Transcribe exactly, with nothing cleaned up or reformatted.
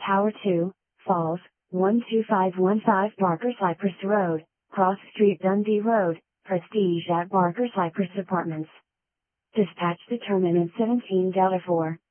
Tower two, Falls, one two five one five Barker Cypress Road, Cross Street Dundee Road, Prestige at Barker Cypress Apartments. Dispatch determinant seventeen Delta four.